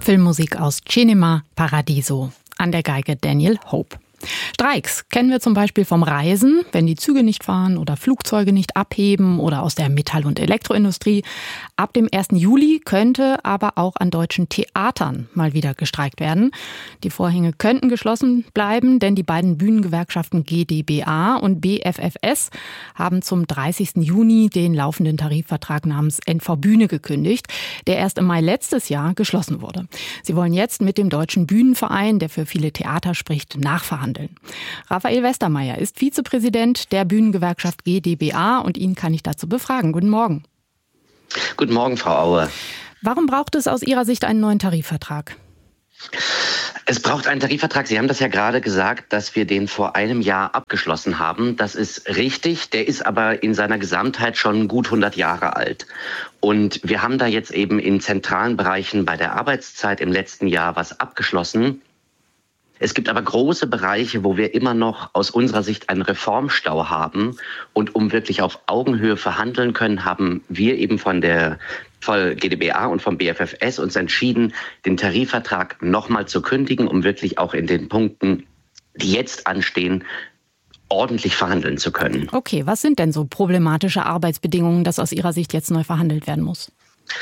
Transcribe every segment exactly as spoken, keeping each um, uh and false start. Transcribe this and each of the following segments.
Filmmusik aus Cinema Paradiso. An der Geige Daniel Hope. Streiks kennen wir zum Beispiel vom Reisen, wenn die Züge nicht fahren oder Flugzeuge nicht abheben oder aus der Metall- und Elektroindustrie. Ab dem ersten Juli könnte aber auch an deutschen Theatern mal wieder gestreikt werden. Die Vorhänge könnten geschlossen bleiben, denn die beiden Bühnengewerkschaften G d B A und B F F S haben zum dreißigsten Juni den laufenden Tarifvertrag namens N V Bühne gekündigt, der erst im Mai letztes Jahr geschlossen wurde. Sie wollen jetzt mit dem Deutschen Bühnenverein, der für viele Theater spricht, nachverhandeln. Raphael Westermeier ist Vizepräsident der Bühnengewerkschaft G d B A und ihn kann ich dazu befragen. Guten Morgen. Guten Morgen, Frau Aue. Warum braucht es aus Ihrer Sicht einen neuen Tarifvertrag? Es braucht einen Tarifvertrag. Sie haben das ja gerade gesagt, dass wir den vor einem Jahr abgeschlossen haben. Das ist richtig. Der ist aber in seiner Gesamtheit schon gut hundert Jahre alt. Und wir haben da jetzt eben in zentralen Bereichen bei der Arbeitszeit im letzten Jahr was abgeschlossen. Es gibt aber große Bereiche, wo wir immer noch aus unserer Sicht einen Reformstau haben. Und um wirklich auf Augenhöhe verhandeln können, haben wir eben von der von G d B A und vom B F F S uns entschieden, den Tarifvertrag nochmal zu kündigen, um wirklich auch in den Punkten, die jetzt anstehen, ordentlich verhandeln zu können. Okay, was sind denn so problematische Arbeitsbedingungen, dass aus Ihrer Sicht jetzt neu verhandelt werden muss?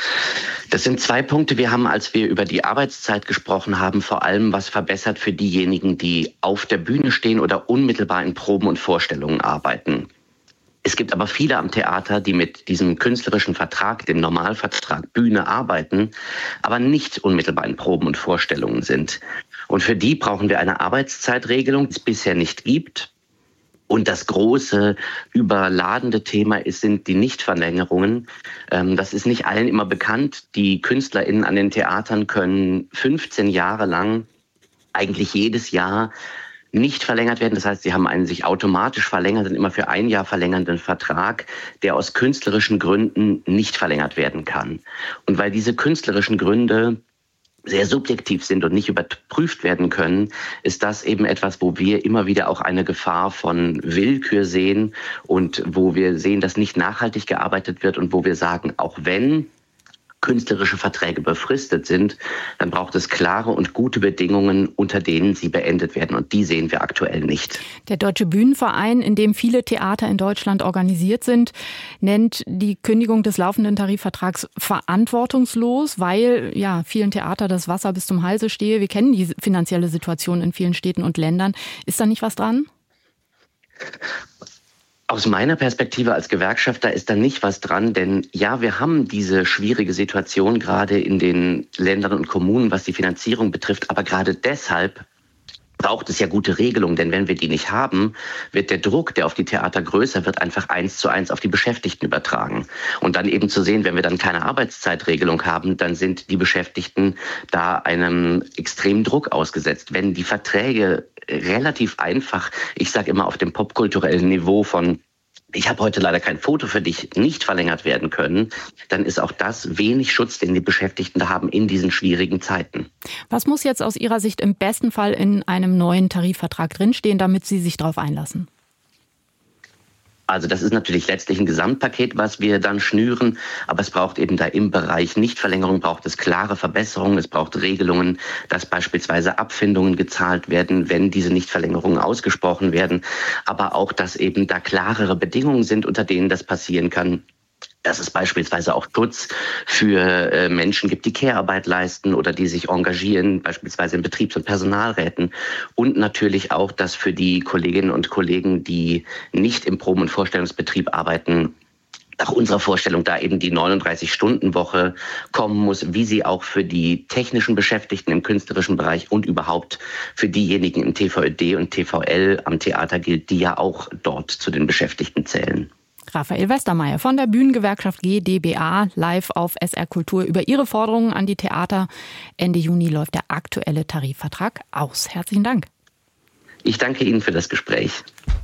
Das sind zwei Punkte. Wir haben, als wir über die Arbeitszeit gesprochen haben, vor allem was verbessert für diejenigen, die auf der Bühne stehen oder unmittelbar in Proben und Vorstellungen arbeiten. Es gibt aber viele am Theater, die mit diesem künstlerischen Vertrag, dem Normalvertrag Bühne arbeiten, aber nicht unmittelbar in Proben und Vorstellungen sind. Und für die brauchen wir eine Arbeitszeitregelung, die es bisher nicht gibt. Und das große, überladende Thema ist, sind die Nichtverlängerungen. Das ist nicht allen immer bekannt. Die KünstlerInnen an den Theatern können fünfzehn Jahre lang, eigentlich jedes Jahr, nicht verlängert werden. Das heißt, sie haben einen sich automatisch verlängernden, immer für ein Jahr verlängernden Vertrag, der aus künstlerischen Gründen nicht verlängert werden kann. Und weil diese künstlerischen Gründe sehr subjektiv sind und nicht überprüft werden können, ist das eben etwas, wo wir immer wieder auch eine Gefahr von Willkür sehen und wo wir sehen, dass nicht nachhaltig gearbeitet wird und wo wir sagen, auch wenn künstlerische Verträge befristet sind, dann braucht es klare und gute Bedingungen, unter denen sie beendet werden. Und die sehen wir aktuell nicht. Der Deutsche Bühnenverein, in dem viele Theater in Deutschland organisiert sind, nennt die Kündigung des laufenden Tarifvertrags verantwortungslos, weil ja vielen Theater das Wasser bis zum Halse stehe. Wir kennen die finanzielle Situation in vielen Städten und Ländern. Ist da nicht was dran? Aus meiner Perspektive als Gewerkschafter ist da nicht was dran, denn ja, wir haben diese schwierige Situation gerade in den Ländern und Kommunen, was die Finanzierung betrifft, aber gerade deshalb braucht es ja gute Regelungen, denn wenn wir die nicht haben, wird der Druck, der auf die Theater größer wird, einfach eins zu eins auf die Beschäftigten übertragen. Und dann eben zu sehen, wenn wir dann keine Arbeitszeitregelung haben, dann sind die Beschäftigten da einem extremen Druck ausgesetzt. Wenn die Verträge relativ einfach, ich sage immer auf dem popkulturellen Niveau von ich habe heute leider kein Foto für dich, nicht verlängert werden können, dann ist auch das wenig Schutz, den die Beschäftigten da haben in diesen schwierigen Zeiten. Was muss jetzt aus Ihrer Sicht im besten Fall in einem neuen Tarifvertrag drinstehen, damit Sie sich darauf einlassen? Also das ist natürlich letztlich ein Gesamtpaket, was wir dann schnüren. Aber es braucht eben da im Bereich Nichtverlängerung, braucht es klare Verbesserungen. Es braucht Regelungen, dass beispielsweise Abfindungen gezahlt werden, wenn diese Nichtverlängerungen ausgesprochen werden. Aber auch, dass eben da klarere Bedingungen sind, unter denen das passieren kann. Dass es beispielsweise auch Schutz für äh, Menschen gibt, die Care-Arbeit leisten oder die sich engagieren, beispielsweise in Betriebs- und Personalräten. Und natürlich auch, dass für die Kolleginnen und Kollegen, die nicht im Proben- und Vorstellungsbetrieb arbeiten, nach unserer Vorstellung da eben die neununddreißig-Stunden-Woche kommen muss, wie sie auch für die technischen Beschäftigten im künstlerischen Bereich und überhaupt für diejenigen im T V Ö D und T V L am Theater gilt, die ja auch dort zu den Beschäftigten zählen. Raphael Westermeier von der Bühnengewerkschaft G d B A live auf S R Kultur über Ihre Forderungen an die Theater. Ende Juni läuft der aktuelle Tarifvertrag aus. Herzlichen Dank. Ich danke Ihnen für das Gespräch.